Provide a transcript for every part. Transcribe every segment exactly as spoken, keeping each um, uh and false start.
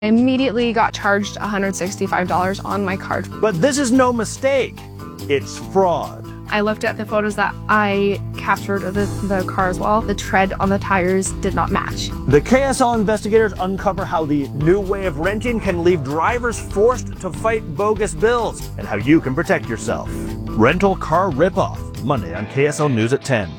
I immediately got charged one hundred sixty-five dollars on my card. But this is no mistake. It's fraud. I looked at the photos that I captured of the, the car as well. The tread on the tires did not match. The K S L investigators uncover how the new way of renting can leave drivers forced to fight bogus bills and how you can protect yourself. Rental car ripoff, Monday on K S L News at ten.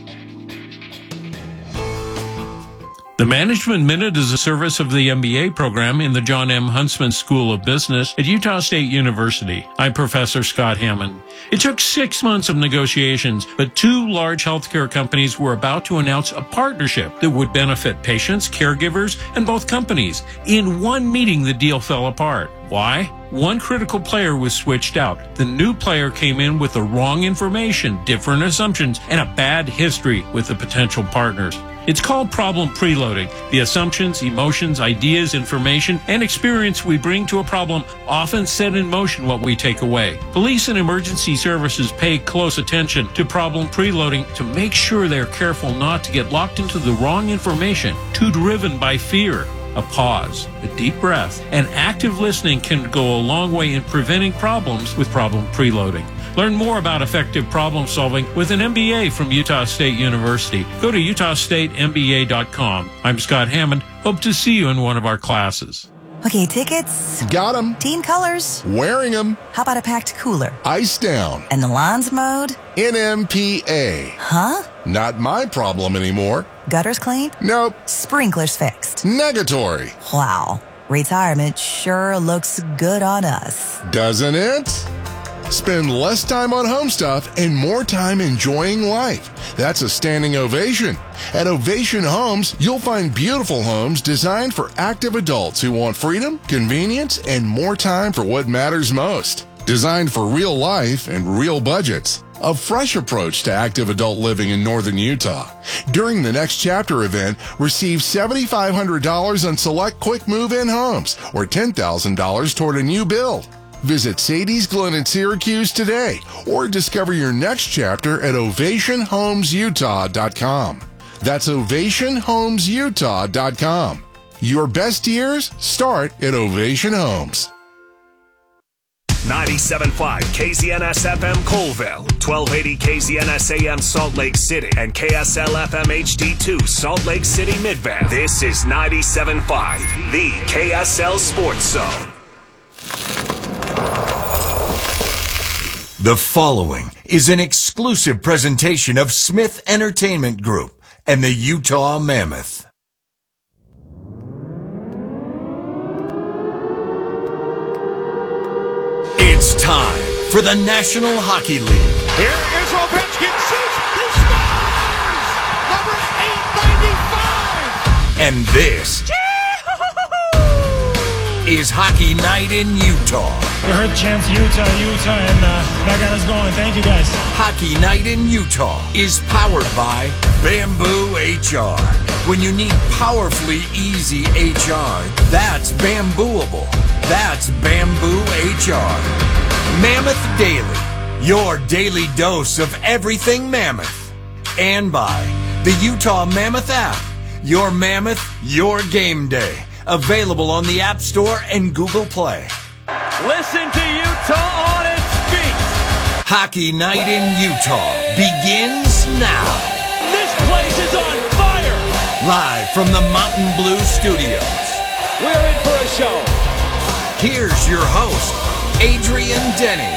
The Management Minute is a service of the M B A program in the John M. Huntsman School of Business at Utah State University. I'm Professor Scott Hammond. It took six months of negotiations, but two large healthcare companies were about to announce a partnership that would benefit patients, caregivers, and both companies. In one meeting, the deal fell apart. Why? One critical player was switched out. The new player came in with the wrong information, different assumptions, and a bad history with the potential partners. It's called problem preloading. The assumptions, emotions, ideas, information, and experience we bring to a problem often set in motion what we take away. Police and emergency services pay close attention to problem preloading to make sure they're careful not to get locked into the wrong information, too driven by fear. A pause, a deep breath, and active listening can go a long way in preventing problems with problem preloading. Learn more about effective problem solving with an M B A from Utah State University. Go to utah state m b a dot com. I'm Scott Hammond. Hope to see you in one of our classes. Okay, tickets. Got them. Team colors. Wearing them. How about a packed cooler? Ice down. And the lawns mowed? N M P A. Huh? Not my problem anymore. Gutters cleaned? Nope. Sprinklers fixed? Negatory. Wow. Retirement sure looks good on us. Doesn't it? Spend less time on home stuff and more time enjoying life. That's a standing ovation. At Ovation Homes, you'll find beautiful homes designed for active adults who want freedom, convenience, and more time for what matters most. Designed for real life and real budgets. A fresh approach to active adult living in northern Utah. During the Next Chapter event, receive seven thousand five hundred dollars on select quick move-in homes or ten thousand dollars toward a new build. Visit Sadie's Glen in Syracuse today or discover your next chapter at ovation homes utah dot com. That's ovation homes utah dot com. Your best years start at Ovation Homes. ninety-seven point five K Z N S F M Colville, twelve eighty K Z N S A M Salt Lake City, and K S L F M H D two Salt Lake City Midvale. This is ninety-seven point five, the K S L Sports Zone. The following is an exclusive presentation of Smith Entertainment Group and the Utah Mammoth. It's time for the National Hockey League. Here is Ovechkin, shoots, he scores! Number eight ninety-five! And this is Hockey Night in Utah. We heard the chants Utah, Utah, and uh, that got us going. Thank you, guys. Hockey Night in Utah is powered by Bamboo H R. When you need powerfully easy H R, that's bambooable. That's Bamboo H R. Mammoth Daily, your daily dose of everything Mammoth. And by the Utah Mammoth app, your Mammoth, your game day. Available on the App Store and Google Play. Listen to Utah on its feet. Hockey Night in Utah begins now. This place is on fire. Live from the Mountain Blue Studios. We're in for a show. Here's your host, Adrian Denny.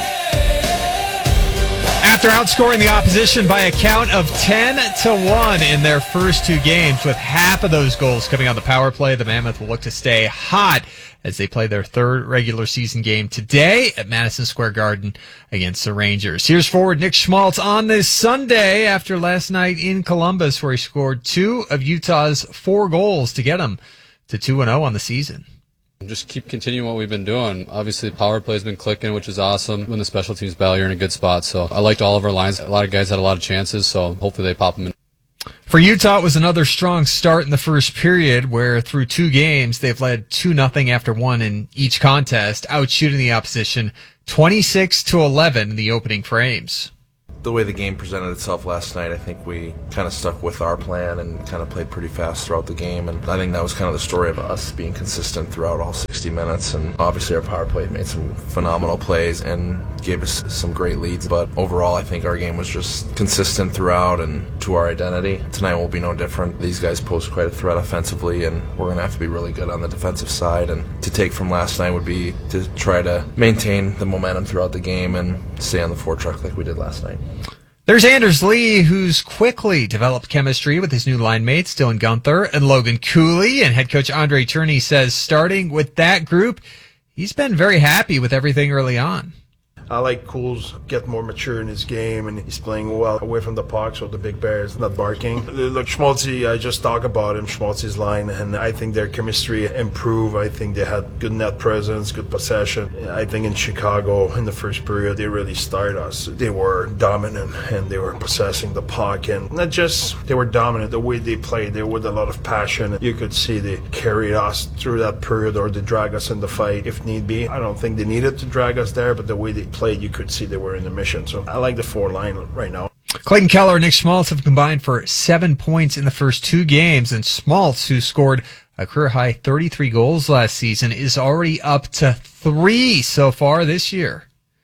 After outscoring the opposition by a count of ten to one in their first two games, with half of those goals coming on the power play, the Mammoth will look to stay hot as they play their third regular season game today at Madison Square Garden against the Rangers. Here's forward Nick Schmaltz on this Sunday after last night in Columbus, where he scored two of Utah's four goals to get them to two and oh on the season. Just keep continuing what we've been doing. Obviously, the power play has been clicking, which is awesome. When the special teams battle, you're in a good spot. So I liked all of our lines. A lot of guys had a lot of chances, so hopefully they pop them in. For Utah, it was another strong start in the first period, where through two games, they've led two nothing after one in each contest, outshooting the opposition twenty-six to eleven in the opening frames. the way the game presented itself last night, I think we kind of stuck with our plan and kind of played pretty fast throughout the game. And I think that was kind of the story of us being consistent throughout all sixty minutes. And obviously our power play made some phenomenal plays and gave us some great leads. But overall, I think our game was just consistent throughout and to our identity. Tonight will be no different. These guys pose quite a threat offensively, and we're going to have to be really good on the defensive side. And to take from last night would be to try to maintain the momentum throughout the game and stay on the foretrack like we did last night. There's Anders Lee, who's quickly developed chemistry with his new line mates, Dylan Gunther and Logan Cooley. And head coach Andre Turney says starting with that group, he's been very happy with everything early on. I like Cools get more mature in his game, and he's playing well away from the puck, so the big bear is not barking. Look, Schmaltzy, I just talked about him, Schmaltzy's line, and I think their chemistry improved. I think they had good net presence, good possession. I think in Chicago, in the first period, they really started us. They were dominant, and they were possessing the puck, and not just they were dominant, the way they played, they were with a lot of passion. You could see they carried us through that period, or they drag us in the fight if need be. I don't think they needed to drag us there, but the way they played, you could see they were in the mission. So I like the four line right now. Clayton Keller and Nick Schmaltz have combined for seven points in the first two games, and Schmaltz, who scored a career-high thirty-three goals last season, is already up to three so far this year.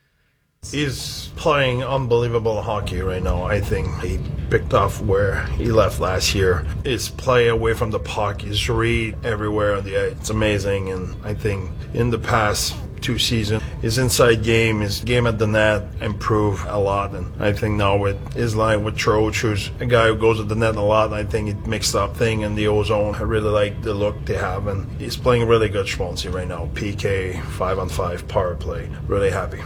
He's playing unbelievable hockey right now. I think he picked off where he left last year. His play away from the puck, his read everywhere on the ice. It's amazing, and I think in the past two seasons, his inside game, his game at the net improved a lot. And I think now with his line with Troch, who's a guy who goes at the net a lot, I think it mixed up thing in the ozone. I really like the look they have, and he's playing really good Schmaltzy right now. P K, five on five, power play. Really happy.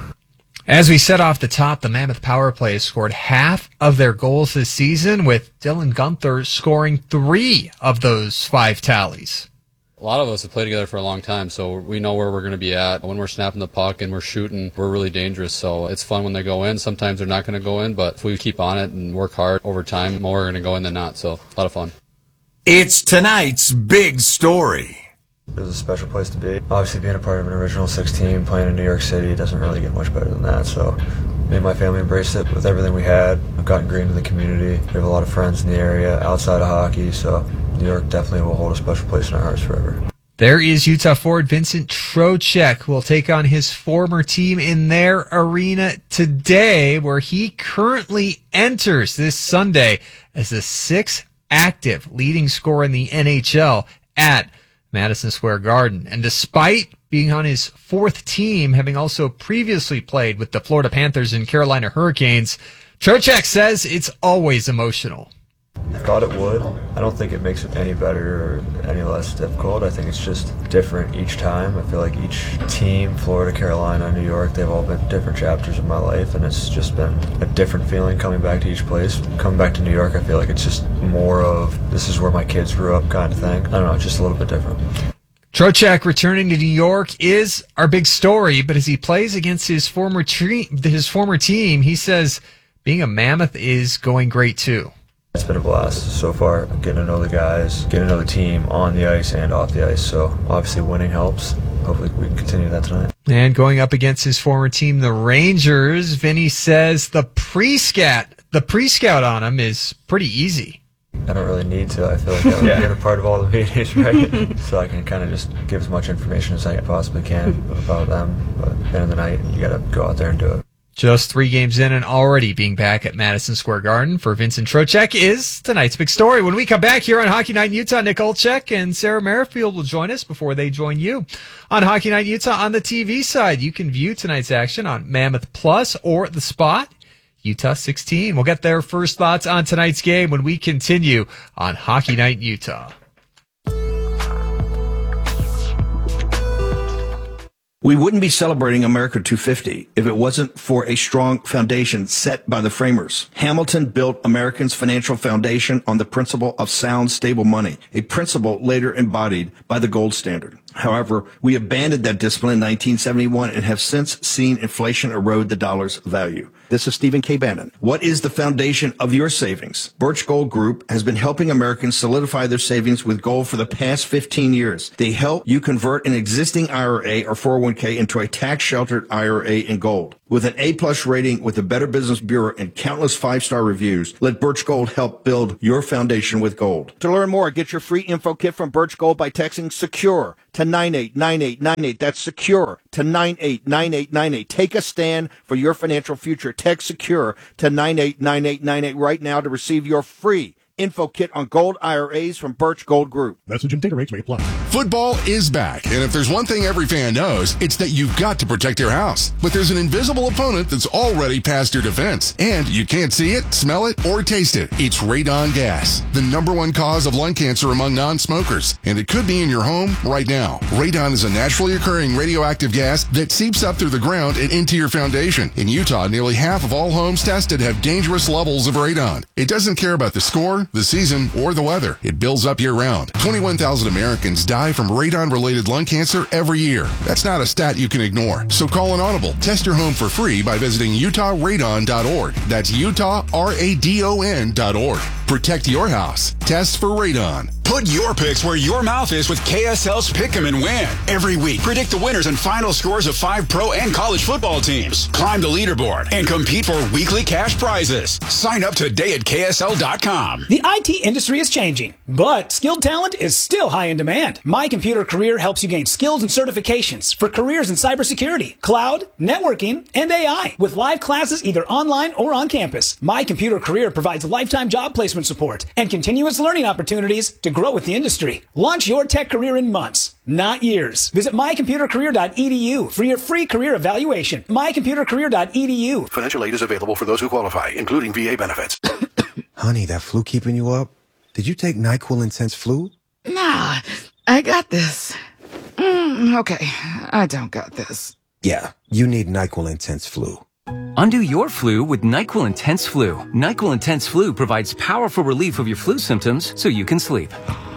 As we said off the top, the Mammoth power play has scored half of their goals this season, with Dylan Gunther scoring three of those five tallies. A lot of us have played together for a long time, so we know where we're going to be at. When we're snapping the puck and we're shooting, we're really dangerous. So it's fun when they go in. Sometimes they're not going to go in, but if we keep on it and work hard over time, more are going to go in than not. So a lot of fun. It's tonight's big story. It was a special place to be. Obviously, being a part of an original six team, playing in New York City, doesn't really get much better than that. So me and my family embraced it with everything we had. I've gotten green to the community. We have a lot of friends in the area outside of hockey, so New York definitely will hold a special place in our hearts forever. There is Utah forward Vincent Trocheck, who will take on his former team in their arena today, where he currently enters this Sunday as the sixth active leading scorer in the N H L at Madison Square Garden. And despite being on his fourth team, having also previously played with the Florida Panthers and Carolina Hurricanes, Trocheck says it's always emotional. I thought it would. I don't think it makes it any better or any less difficult. I think it's just different each time. I feel like each team, Florida, Carolina, New York, they've all been different chapters of my life, and it's just been a different feeling coming back to each place. Coming back to New York, I feel like it's just more of, this is where my kids grew up kind of thing. I don't know, it's just a little bit different. Trocheck returning to New York is our big story, but as he plays against his former, tre- his former team, he says being a Mammoth is going great too. It's been a blast so far, getting to know the guys, getting to know the team on the ice and off the ice. So obviously winning helps. Hopefully we can continue that tonight. And going up against his former team, the Rangers, Vinny says the pre-scout, the pre-scout on him is pretty easy. I don't really need to. I feel like I've yeah. been a part of all the meetings, right? So I can kind of just give as much information as I possibly can about them. But at the end of the night, you got to go out there and do it. Just three games in and already being back at Madison Square Garden for Vincent Trocheck is tonight's big story. When we come back here on Hockey Night in Utah, Nick Olczyk and Sarah Merrifield will join us before they join you on Hockey Night in Utah. On the T V side, you can view tonight's action on Mammoth Plus or The Spot, Utah sixteen. We'll get their first thoughts on tonight's game when we continue on Hockey Night in Utah. We wouldn't be celebrating America two fifty if it wasn't for a strong foundation set by the framers. Hamilton built Americans' financial foundation on the principle of sound, stable money, a principle later embodied by the gold standard. However, we abandoned that discipline in nineteen seventy-one and have since seen inflation erode the dollar's value. This is Stephen K. Bannon. What is the foundation of your savings? Birch Gold Group has been helping Americans solidify their savings with gold for the past fifteen years. They help you convert an existing I R A or four oh one k into a tax-sheltered I R A in gold. With an A-plus rating with the Better Business Bureau and countless five-star reviews, let Birch Gold help build your foundation with gold. To learn more, get your free info kit from Birch Gold by texting SECURE to nine eight nine eight nine eight. That's SECURE to nine eight nine eight nine eight. Take a stand for your financial future. Text SECURE to nine eight nine eight nine eight right now to receive your free info kit on gold I R As from Birch Gold Group. Message and data rates may apply. Football is back, and if there's one thing every fan knows, it's that you've got to protect your house. But there's an invisible opponent that's already past your defense, and you can't see it, smell it, or taste it. It's radon gas, the number one cause of lung cancer among non-smokers, and it could be in your home right now. Radon is a naturally occurring radioactive gas that seeps up through the ground and into your foundation. In Utah, nearly half of all homes tested have dangerous levels of radon. It doesn't care about the score, the season, or the weather. It builds up year-round. twenty-one thousand Americans die from radon-related lung cancer every year. That's not a stat you can ignore. So call an audible. Test your home for free by visiting utah radon dot org. That's Utah R A D O N dot org. Protect your house. Test for radon. Put your picks where your mouth is with K S L's Pick 'em and Win. Every week, predict the winners and final scores of five pro and college football teams. Climb the leaderboard and compete for weekly cash prizes. Sign up today at K S L dot com. The I T industry is changing, but skilled talent is still high in demand. My Computer Career helps you gain skills and certifications for careers in cybersecurity, cloud, networking, and A I. With live classes either online or on campus, My Computer Career provides lifetime job placement support and continuous learning opportunities to grow with the industry. Launch your tech career in months, not years. Visit my computer career dot e d u for your free career evaluation. my computer career dot e d u. Financial aid is available for those who qualify, including V A benefits. Honey, that flu keeping you up? Did you take NyQuil Intense Flu? Nah, I got this. Mm, okay, I don't got this. Yeah, you need NyQuil Intense Flu. Undo your flu with NyQuil Intense Flu. NyQuil Intense Flu provides powerful relief of your flu symptoms so you can sleep.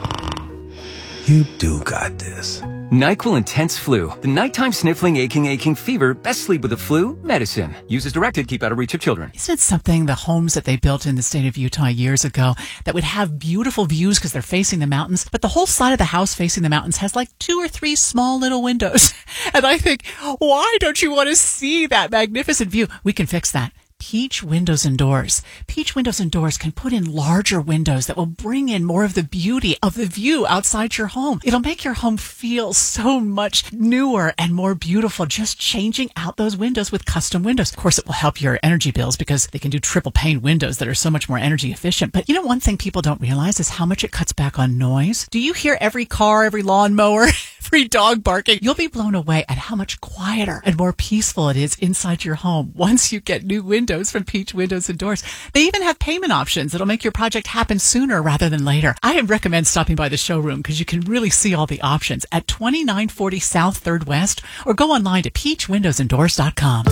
You do got this. NyQuil Intense Flu. The nighttime sniffling, aching, aching fever. Best sleep with the flu medicine. Use as directed. Keep out of reach of children. Isn't it something, the homes that they built in the state of Utah years ago that would have beautiful views because they're facing the mountains, but the whole side of the house facing the mountains has like two or three small little windows. And I think, why don't you want to see that magnificent view? We can fix that. Peach Windows and Doors. Peach Windows and Doors can put in larger windows that will bring in more of the beauty of the view outside your home. It'll make your home feel so much newer and more beautiful, just changing out those windows with custom windows. Of course, it will help your energy bills because they can do triple pane windows that are so much more energy efficient. But you know, one thing people don't realize is how much it cuts back on noise. Do you hear every car, every lawnmower, every dog barking? You'll be blown away at how much quieter and more peaceful it is inside your home once you get new windows from Peach Windows and Doors. They even have payment options that'll make your project happen sooner rather than later. I recommend stopping by the showroom because you can really see all the options at twenty-nine forty South third West, or go online to peach windows and doors dot com.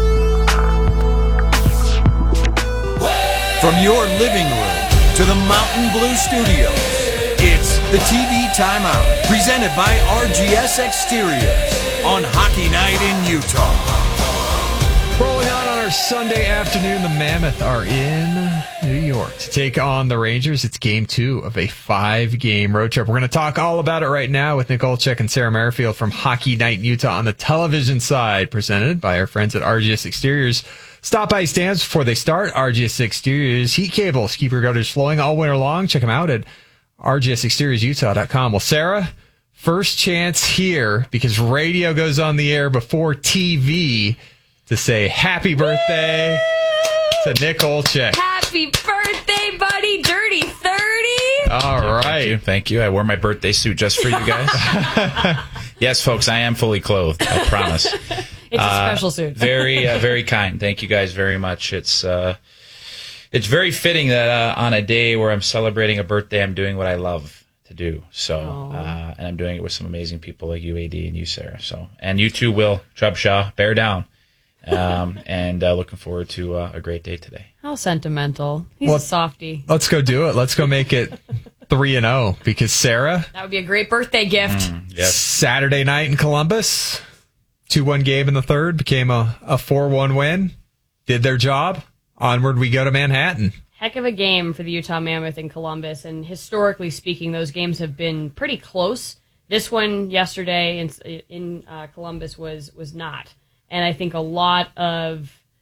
From your living room to the Mountain Blue Studios, it's the T V Timeout, presented by R G S Exteriors on Hockey Night in Utah. Rolling on on our Sunday afternoon, the Mammoth are in New York to take on the Rangers. It's game two of a five-game road trip. We're going to talk all about it right now with Nicole Check and Sarah Merrifield from Hockey Night in Utah on the television side, presented by our friends at R G S Exteriors. Stop by stands before they start. R G S Exteriors heat cables keep your gutters flowing all winter long. Check them out at r g s exteriors utah dot com. Well, Sarah, first chance here because radio goes on the air before T V to say happy birthday to Nick Olczyk. Happy birthday, buddy. Dirty thirty. All right. Thank you. Thank you. I wore my birthday suit just for you guys. Yes, folks, I am fully clothed. I promise. It's a special suit. Uh, very, uh, very kind. Thank you guys very much. It's uh, it's very fitting that uh, on a day where I'm celebrating a birthday, I'm doing what I love to do. So, uh, and I'm doing it with some amazing people like you, A D, and you, Sarah. So, and you too, Will Trubshaw. Bear down. Um, and uh, looking forward to uh, a great day today. How sentimental. He's Well, a softie. Let's go do it. Let's go make it three and oh because Sarah, That would be a great birthday gift. yes. Saturday night in Columbus, two one game in the third, became a, a four one win. Did their job. Onward we go to Manhattan. Heck of a game for the Utah Mammoth in Columbus, and historically speaking, those games have been pretty close. This one yesterday in, in uh, Columbus was was not. And I think a lot of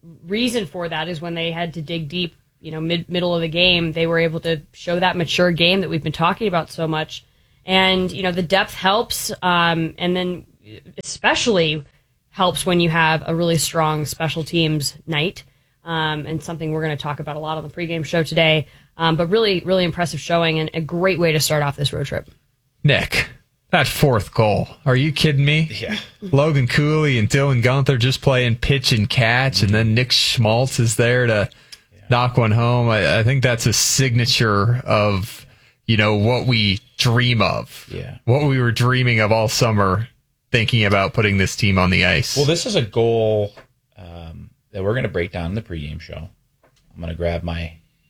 reason for that is when they had to dig deep, you know, mid middle of the game, they were able to show that mature game that we've been talking about so much. And, you know, the depth helps, um, and then especially helps when you have a really strong special teams night, um, and something we're going to talk about a lot on the pregame show today. Um, but really, really impressive showing and a great way to start off this road trip. Nick, that fourth goal. Are you kidding me? Yeah. Logan Cooley and Dylan Gunther just playing pitch and catch, and then Nick Schmaltz is there to yeah. knock one home. I, I think that's a signature of, you know, what we dream of. Yeah. What we were dreaming of all summer, thinking about putting this team on the ice. Well, this is a goal um, that we're going to break down in the pregame show. I'm going to grab my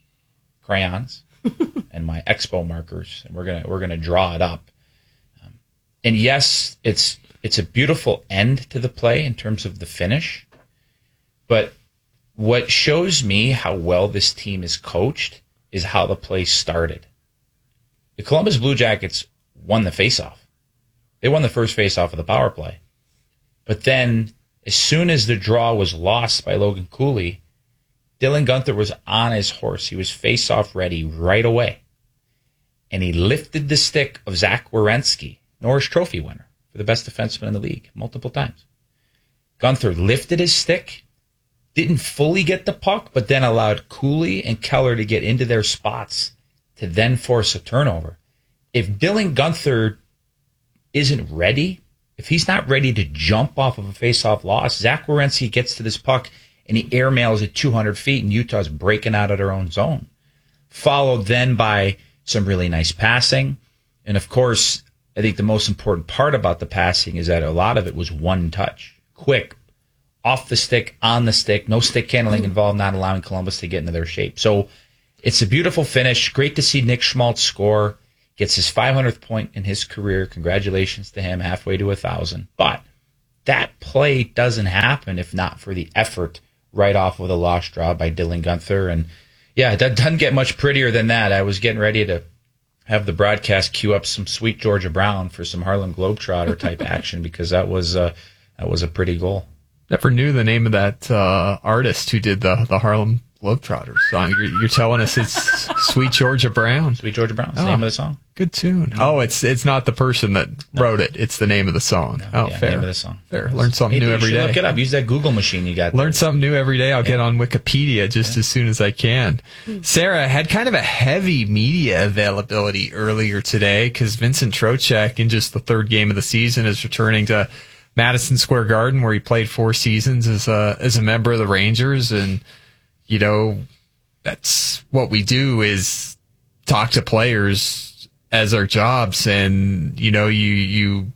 crayons and my expo markers, and we're gonna we're gonna draw it up. Um, and yes, it's it's a beautiful end to the play in terms of the finish. But what shows me how well this team is coached is how the play started. The Columbus Blue Jackets won the faceoff. They won the first faceoff of the power play. But then, as soon as the draw was lost by Logan Cooley, Dylan Gunther was on his horse. He was face-off ready right away. And he lifted the stick of Zach Werenski, Norris Trophy winner for the best defenseman in the league, multiple times. Gunther lifted his stick, didn't fully get the puck, but then allowed Cooley and Keller to get into their spots to then force a turnover. If Dylan Gunther isn't ready, if he's not ready to jump off of a face-off loss, Zach Werenski gets to this puck and he airmails it two hundred feet, and Utah's breaking out of their own zone. Followed then by some really nice passing. And, of course, I think the most important part about the passing is that a lot of it was one touch. Quick, off the stick, on the stick, no stick handling involved, not allowing Columbus to get into their shape. So it's a beautiful finish. Great to see Nick Schmaltz score. Gets his five hundredth point in his career. Congratulations to him, halfway to one thousand. But that play doesn't happen if not for the effort right off with a lost draw by Dylan Gunther. And yeah, that doesn't get much prettier than that. I was getting ready to have the broadcast cue up some sweet Georgia Brown for some Harlem Globetrotter type action, because that was uh, that was a pretty goal. Never knew the name of that uh, artist who did the, the Harlem Globetrotters song. You're, you're telling us it's Sweet Georgia Brown. Sweet Georgia Brown, it's oh, the name of the song. Good tune. Oh, it's it's not the person that no. wrote it. It's the name of the song. No, oh, yeah, fair. Name of the song. Fair. Learn something hey, new you every day. Look it up. Use that Google machine you got. Learn there. something new every day. I'll yeah. get on Wikipedia just yeah. as soon as I can. Sarah had kind of a heavy media availability earlier today because Vincent Trocheck, in just the third game of the season, is returning to Madison Square Garden, where he played four seasons as a as a member of the Rangers. And, you know, that's what we do, is talk to players as our jobs. And, you know, you you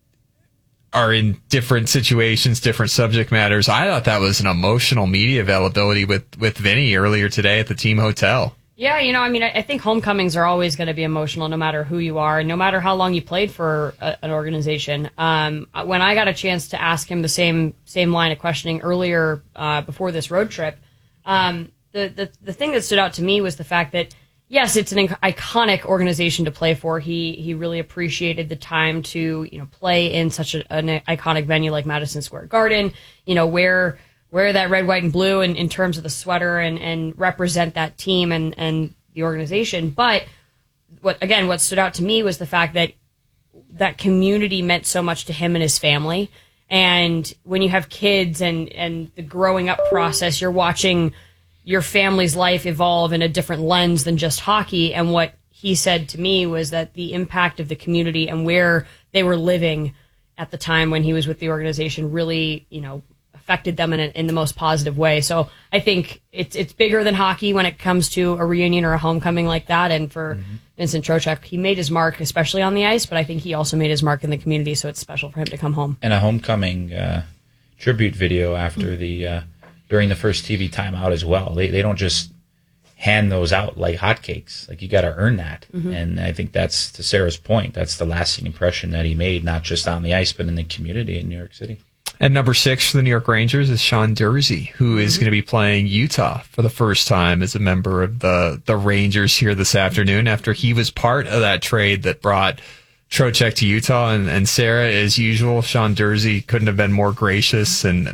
are in different situations, different subject matters. I thought that was an emotional media availability with, with Vinny earlier today at the team hotel. Yeah, you know, I mean, I think homecomings are always going to be emotional no matter who you are, and no matter how long you played for a, an organization. Um, when I got a chance to ask him the same same line of questioning earlier uh, before this road trip, um, the, the the thing that stood out to me was the fact that, yes, it's an iconic organization to play for. He he really appreciated the time to, you know, play in such a, an iconic venue like Madison Square Garden, you know, where... wear that red, white, and blue in, in terms of the sweater and, and represent that team and, and the organization. But what again, what stood out to me was the fact that that community meant so much to him and his family. And when you have kids and, and the growing up process, you're watching your family's life evolve in a different lens than just hockey. And what he said to me was that the impact of the community and where they were living at the time when he was with the organization really, you know, affected them in, a, in the most positive way. So I think it's it's bigger than hockey when it comes to a reunion or a homecoming like that. And for mm-hmm. Vincent Trocheck, he made his mark, especially on the ice, but I think he also made his mark in the community, so it's special for him to come home. And a homecoming uh, tribute video after mm-hmm. the uh, during the first T V timeout as well. They they don't just hand those out like hotcakes. Like, you got to earn that. Mm-hmm. And I think that's, to Sarah's point, that's the lasting impression that he made, not just on the ice, but in the community in New York City. And number six for the New York Rangers is Sean Durzi, who is going to be playing Utah for the first time as a member of the, the Rangers here this afternoon, after he was part of that trade that brought Trocheck to Utah. And, and Sarah, as usual, Sean Durzi couldn't have been more gracious and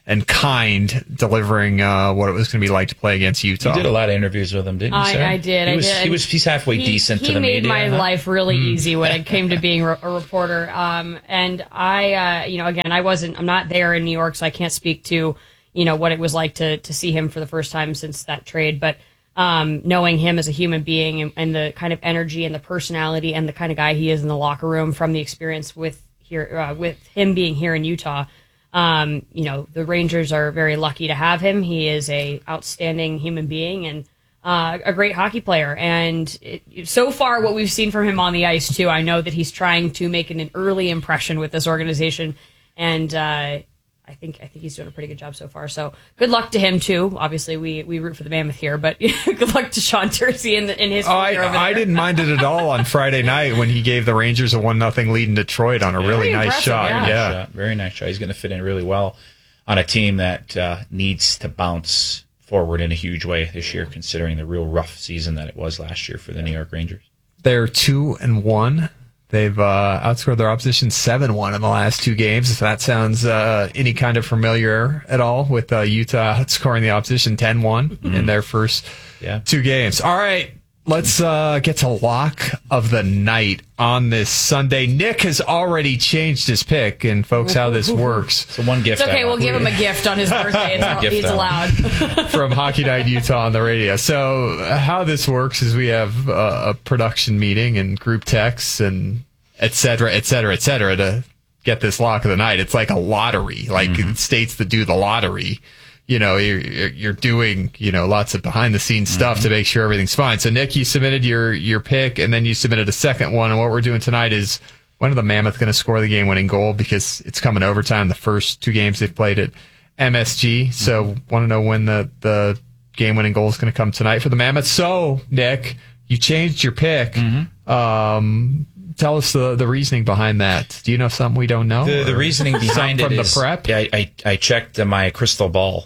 and kind, delivering uh, what it was going to be like to play against Utah. You did a lot of interviews with him, didn't you, I, Sarah? I did. He I was, did. He was. He's halfway he, decent he to the made media. my huh? life really Mm. easy when it came to being a reporter. Um, and I, uh, you know, again, I wasn't. I'm not there in New York, so I can't speak to, you know, what it was like to to see him for the first time since that trade. But um, knowing him as a human being and, and the kind of energy and the personality and the kind of guy he is in the locker room from the experience with here uh, with him being here in Utah. Um, you know, the Rangers are very lucky to have him. He is a outstanding human being and uh, a great hockey player. And it, so far, what we've seen from him on the ice, too, I know that he's trying to make an, an early impression with this organization. And uh, I think I think he's doing a pretty good job so far. So good luck to him, too. Obviously, we, we root for the Mammoth here, but good luck to Sean Tersey in, the, in his Oh, I, career over I there. didn't mind it at all on Friday night when he gave the Rangers a one nothing lead in Detroit on a really Pretty nice impressive, shot. yeah. Yeah. Shot. Very nice shot. He's going to fit in really well on a team that uh, needs to bounce forward in a huge way this year, considering the real rough season that it was last year for the New York Rangers. They're two and one. They've uh, outscored their opposition seven one in the last two games. If that sounds uh, any kind of familiar at all, with uh, Utah outscoring the opposition ten one mm-hmm. in their first yeah. two games. All right, let's uh, get to lock of the night on this Sunday. Nick has already changed his pick, and folks, how this works. So one gift. It's okay, we'll give him a gift on his birthday. It's, all, it's allowed. From Hockey Night Utah on the radio. So how this works is we have uh, a production meeting and group texts and et cetera, et cetera, et cetera to get this lock of the night. It's like a lottery, like mm-hmm. states that do the lottery. You know, you're, you're doing, you know, lots of behind the scenes stuff mm-hmm. to make sure everything's fine. So Nick, you submitted your, your pick and then you submitted a second one. And what we're doing tonight is when are the Mammoth going to score the game winning goal? Because it's coming overtime. The first two games they've played at M S G. So mm-hmm. want to know when the, the game winning goal is going to come tonight for the Mammoth. So Nick, you changed your pick. Mm-hmm. Um, Tell us the, the reasoning behind that. Do you know something we don't know? The, the reasoning behind it from is, the prep? Yeah, I, I, I checked uh, my crystal ball,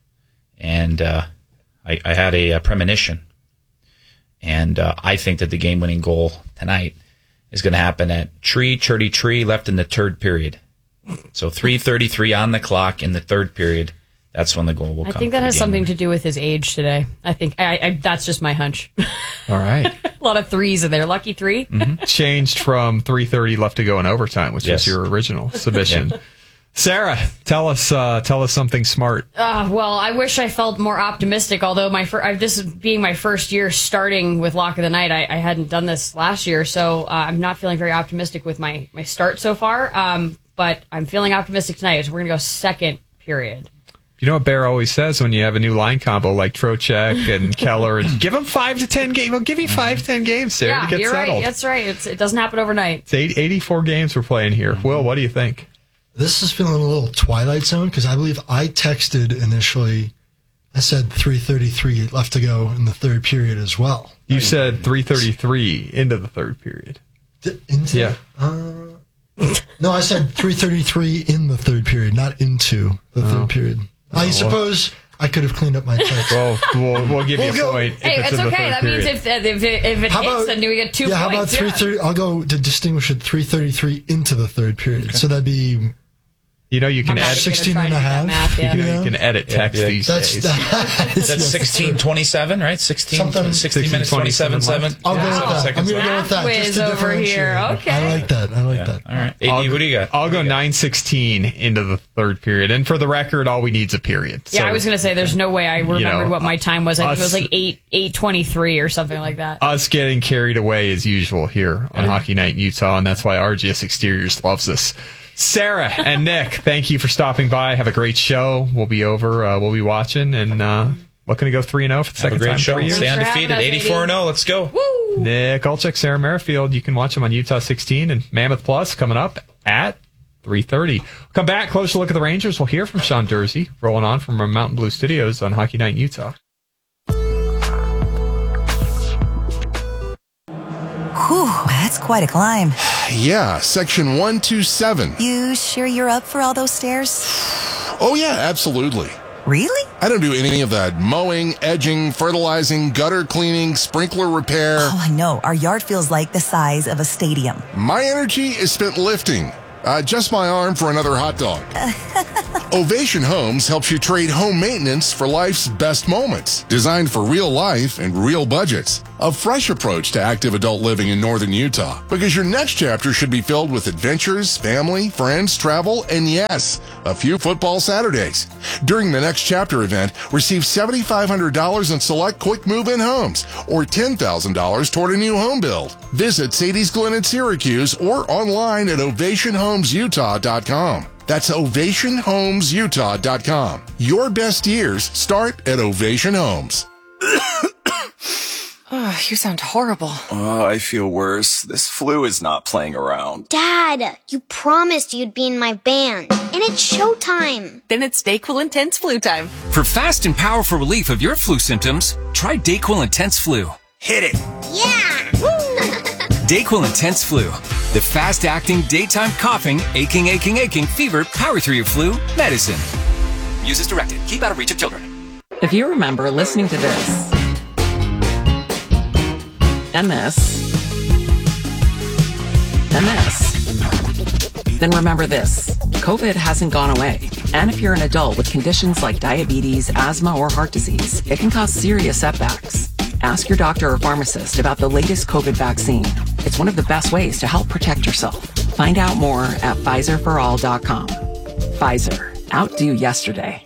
and uh, I, I had a, a premonition. And uh, I think that the game-winning goal tonight is going to happen at tree, churty tree, left in the third period. So three thirty-three on the clock in the third period. That's when the goal will I come. I think that has something to do with his age today. I think I, I, that's just my hunch. All right. A lot of threes in there. Lucky three. Mm-hmm. Changed from three thirty left to go in overtime, which yes. was your original submission. Yeah. Sarah, tell us uh, tell us something smart. Uh, well, I wish I felt more optimistic, although my fir- I, this is being my first year starting with Lock of the Night. I, I hadn't done this last year, so uh, I'm not feeling very optimistic with my, my start so far. Um, but I'm feeling optimistic tonight. So we're going to go second period. You know what Bear always says when you have a new line combo like Trocheck and Keller, and give them five to ten games. We'll give you five, ten games, Sarah, yeah, to get you're settled. right. That's right. It's, it doesn't happen overnight. It's eight, eighty-four games we're playing here. Mm-hmm. Will, what do you think? This is feeling a little Twilight Zone because I believe I texted initially. I said three thirty-three left to go in the third period as well. You right? said three thirty-three into the third period. D- into yeah. Uh, no, I said three thirty-three in the third period, not into the oh. third period. Oh, I suppose I could have cleaned up my text. Well, we'll, we'll give we'll you a go. point. Hey, it's okay. That period. means if if it, if it how hits, about, then we get two yeah, points. how about three thirty? I'll go to distinguish it three thirty-three into the third period. Okay. So that'd be. You know, you can edit sixteen and a half. Math, yeah. You know, you can edit text yeah, yeah. these that's, days. That is, That's sixteen twenty-seven, right? sixteen, sixteen minutes, twenty-seven, seven. I'll go yeah. with that. I'm going to go with that. Quiz Just to over here. Okay. I like that. I like yeah. that. All right. A D, who do you got? I'll go nine sixteen into the third period. And for the record, all we need is a period. Yeah, so, I was going to say there's no way I remembered you know, what my time was. I think us, it was like eight eight twenty three or something like that. Us getting carried away as usual here on yeah. Hockey Night in Utah, and that's why R G S Exteriors loves us. Sarah and Nick, thank you for stopping by. Have a great show. We'll be over. Uh, we'll be watching and uh, looking to go three and zero for the Have second a great time. show. For you. Stay undefeated. Eighty-four and zero. Let's go. Woo! Nick Olczyk, Sarah Merrifield. You can watch them on Utah sixteen and Mammoth Plus coming up at three thirty. We'll come back, closer look at the Rangers. We'll hear from Sean Tersey, rolling on from our Mountain Blue Studios on Hockey Night in Utah. Whew, that's quite a climb. Yeah, section one twenty-seven. You sure you're up for all those stairs? Oh, yeah, absolutely. Really? I don't do any of that mowing, edging, fertilizing, gutter cleaning, sprinkler repair. Oh, I know. Our yard feels like the size of a stadium. My energy is spent lifting. Uh, just my arm for another hot dog. Ovation Homes helps you trade home maintenance for life's best moments. Designed for real life and real budgets. A fresh approach to active adult living in northern Utah. Because your next chapter should be filled with adventures, family, friends, travel, and yes, a few football Saturdays. During the next chapter event, receive seven thousand five hundred dollars in select quick move-in homes or ten thousand dollars toward a new home build. Visit Sadie's Glen in Syracuse or online at ovation homes utah dot com. That's ovation homes utah dot com. Your best years start at Ovation Homes. Oh, you sound horrible. Oh, I feel worse. This flu is not playing around. Dad, you promised you'd be in my band. And it's showtime. Then it's DayQuil Intense Flu time. For fast and powerful relief of your flu symptoms, try DayQuil Intense Flu. Hit it. Yeah! DayQuil Intense Flu. The fast-acting, daytime coughing, aching, aching, aching, fever, power through your flu medicine. Use as directed. Keep out of reach of children. If you remember listening to this, and this, and this, then remember this. COVID hasn't gone away. And if you're an adult with conditions like diabetes, asthma, or heart disease, it can cause serious setbacks. Ask your doctor or pharmacist about the latest COVID vaccine. It's one of the best ways to help protect yourself. Find out more at Pfizer for all dot com. Pfizer. Outdo yesterday.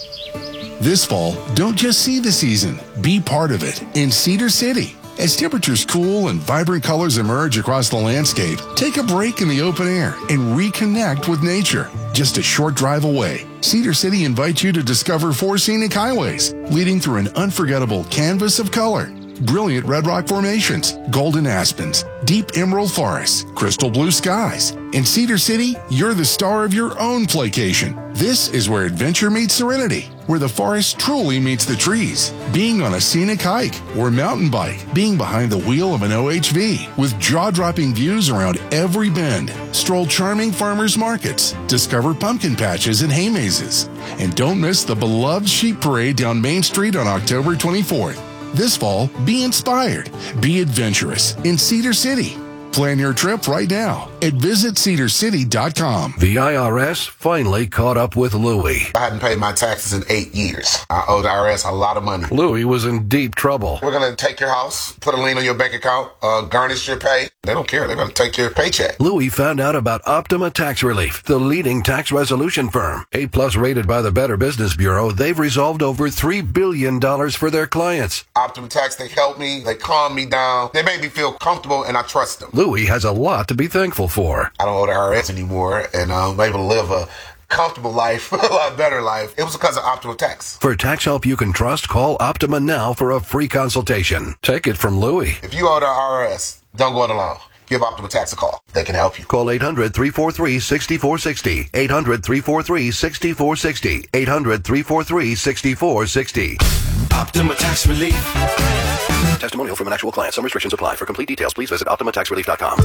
This fall, don't just see the season, be part of it in Cedar City. As temperatures cool and vibrant colors emerge across the landscape, take a break in the open air and reconnect with nature. Just a short drive away, Cedar City invites you to discover four scenic highways leading through an unforgettable canvas of color. Brilliant red rock formations, golden aspens, deep emerald forests, crystal blue skies. In Cedar City, you're the star of your own playcation. This is where adventure meets serenity, where the forest truly meets the trees. Being on a scenic hike or mountain bike, being behind the wheel of an O H V with jaw-dropping views around every bend. Stroll charming farmers markets, discover pumpkin patches and hay mazes. And don't miss the beloved sheep parade down Main Street on October twenty-fourth. This fall, be inspired, be adventurous in Cedar City. Plan your trip right now at visit cedar city dot com. The I R S finally caught up with Louie. I hadn't paid my taxes in eight years. I owed the I R S a lot of money. Louie was in deep trouble. We're going to take your house, put a lien on your bank account, uh, garnish your pay. They don't care. They're going to take your paycheck. Louie found out about Optima Tax Relief, the leading tax resolution firm. A-plus rated by the Better Business Bureau, they've resolved over three billion dollars for their clients. Optima Tax, they helped me. They calmed me down. They made me feel comfortable, and I trust them. Louie has a lot to be thankful for. I don't owe the I R S anymore, and I'm able to live a comfortable life, a lot better life. It was because of Optima Tax. For tax help you can trust, call Optima now for a free consultation. Take it from Louie. If you owe the I R S, don't go it alone. Give Optima Tax a call. They can help you. Call eight hundred, three four three, six four six zero. eight hundred, three four three, six four six zero. eight hundred, three four three, six four six zero. Optima Tax Relief. Testimonial from an actual client. Some restrictions apply. For complete details, please visit optima tax relief dot com.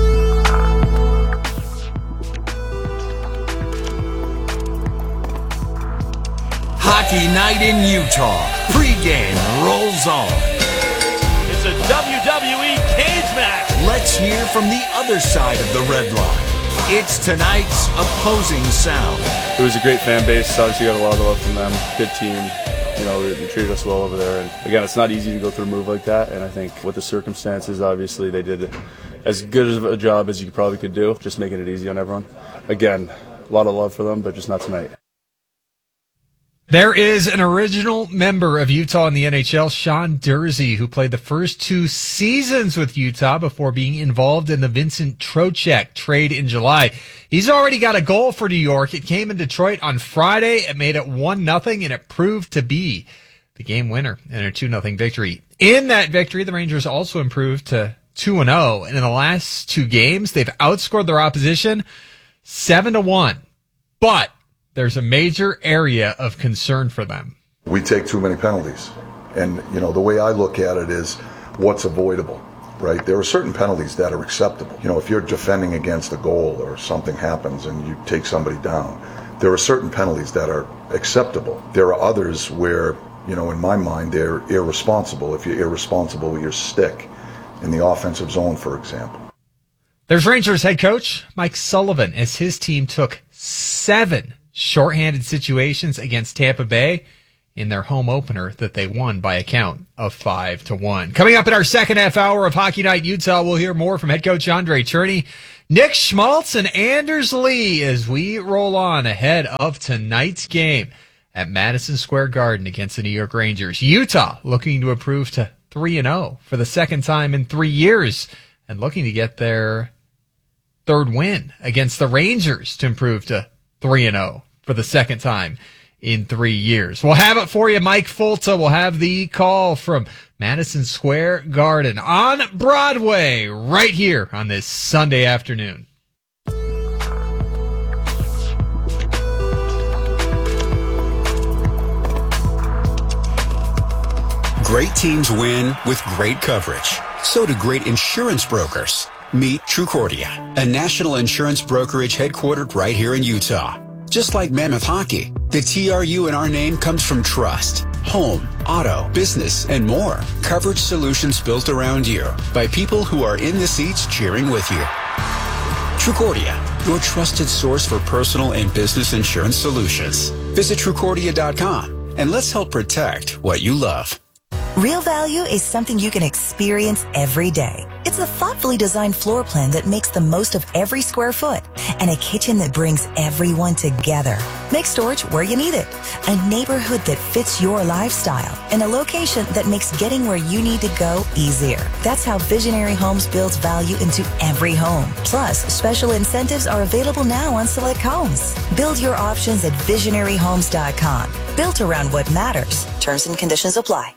Hockey night in Utah. Pre-game rolls on. It's a W W E cage match. Let's hear from the other side of the red line. It's tonight's opposing sound. It was a great fan base. Obviously got a lot of love from them. Good team. You know, they treated us well over there. And again, it's not easy to go through a move like that. And I think with the circumstances, obviously they did as good of a job as you probably could do, just making it easy on everyone. Again, a lot of love for them, but just not tonight. There is an original member of Utah in the N H L, Sean Durzi, who played the first two seasons with Utah before being involved in the Vincent Trocheck trade in July. He's already got a goal for New York. It came in Detroit on Friday. It made it one nothing, and it proved to be the game winner in a two nothing victory. In that victory, the Rangers also improved to two and oh, and in the last two games, they've outscored their opposition seven to one. But there's a major area of concern for them. We take too many penalties. And, you know, the way I look at it is what's avoidable, right? There are certain penalties that are acceptable. You know, if you're defending against a goal or something happens and you take somebody down, there are certain penalties that are acceptable. There are others where, you know, in my mind, they're irresponsible. If you're irresponsible with your stick in the offensive zone, for example. There's Rangers head coach Mike Sullivan as his team took seven shorthanded situations against Tampa Bay in their home opener that they won by a count of five to one. Coming up in our second half hour of Hockey Night Utah, we'll hear more from head coach Andre Cherney, Nick Schmaltz, and Anders Lee as we roll on ahead of tonight's game at Madison Square Garden against the New York Rangers. Utah looking to improve to three and oh for the second time in three years and looking to get their third win against the Rangers to improve to three and oh for the second time in three years. We'll have it for you. Mike Fulta will have the call from Madison Square Garden on Broadway right here on this Sunday afternoon. Great teams win with great coverage. So do great insurance brokers. Meet Trucordia, a national insurance brokerage headquartered right here in Utah. Just like Mammoth Hockey, the T R U in our name comes from trust, home, auto, business, and more. Coverage solutions built around you by people who are in the seats cheering with you. Trucordia, your trusted source for personal and business insurance solutions. Visit Trucordia dot com and let's help protect what you love. Real value is something you can experience every day. It's a thoughtfully designed floor plan that makes the most of every square foot and a kitchen that brings everyone together. Make storage where you need it. A neighborhood that fits your lifestyle and a location that makes getting where you need to go easier. That's how Visionary Homes builds value into every home. Plus, special incentives are available now on select homes. Build your options at visionary homes dot com. Built around what matters. Terms and conditions apply.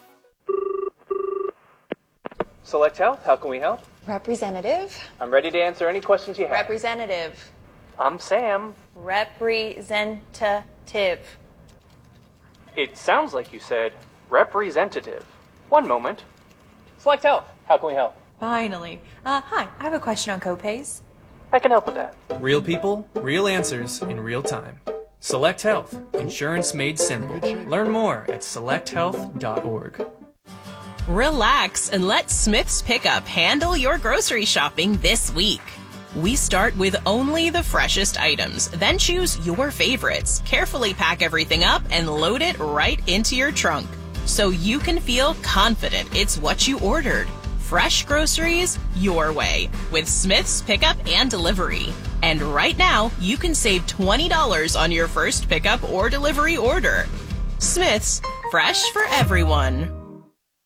Select Health, how can we help? Representative. I'm ready to answer any questions you have. Representative. I'm Sam. Representative. It sounds like you said representative. One moment. Select Health, how can we help? Finally. Uh, hi, I have a question on copays. I can help with that. Real people, real answers in real time. Select Health, insurance made simple. Learn more at select health dot org. Relax and let Smith's Pickup handle your grocery shopping this week. We start with only the freshest items, then choose your favorites, carefully pack everything up, and load it right into your trunk so you can feel confident it's what you ordered. Fresh groceries your way with Smith's Pickup and Delivery. And right now, you can save twenty dollars on your first pickup or delivery order. Smith's, fresh for everyone.